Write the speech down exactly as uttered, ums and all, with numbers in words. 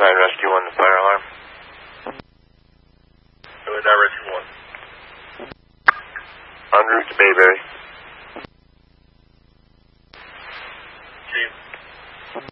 nine Rescue one, the fire alarm. nine Rescue one. En route to Bayberry.